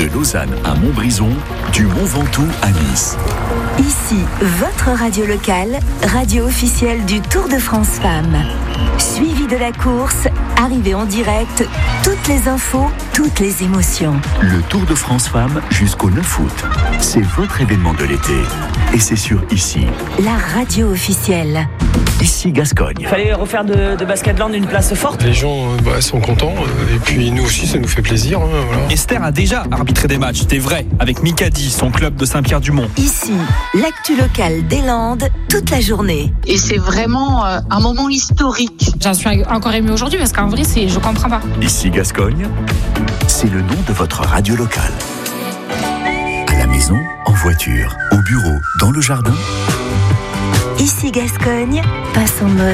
De Lausanne à Montbrison, du Mont Ventoux à Nice. Ici, votre radio locale, radio officielle du Tour de France Femmes. Suivi de la course, arrivée en direct, toutes les infos, toutes les émotions. Le Tour de France Femmes jusqu'au 9 août. C'est votre événement de l'été. Et c'est sur Ici. La radio officielle. Ici Gascogne. Il fallait refaire de Basketland une place forte. Les gens sont contents et puis nous aussi ça nous fait plaisir. Voilà. Esther a déjà arbitré des matchs, c'est vrai, avec Mikadi, son club de Saint-Pierre-du-Mont. Ici, l'actu locale des Landes, toute la journée. Et c'est vraiment un moment historique. J'en suis encore émue aujourd'hui parce qu'en vrai, je comprends pas. Ici Gascogne, c'est le nom de votre radio locale. À la maison, en voiture, au bureau, dans le jardin. Ici Gascogne, passe en mode